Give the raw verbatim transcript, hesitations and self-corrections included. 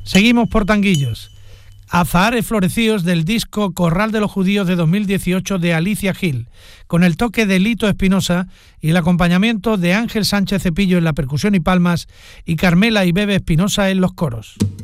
Seguimos por Tanguillos. Azahares florecidos del disco Corral de los Judíos de dos mil dieciocho de Alicia Gil, con el toque de Lito Espinosa y el acompañamiento de Ángel Sánchez Cepillo en la percusión y palmas y Carmela y Bebe Espinosa en los coros.